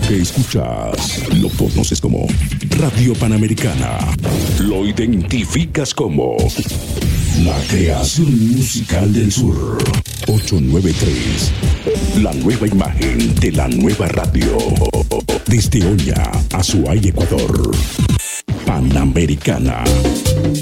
que escuchas lo conoces como Radio Panamericana. Lo identificas como la creación musical del sur. 893. La nueva imagen de la nueva radio. Desde Oña, Azuay, Ecuador. Panamericana.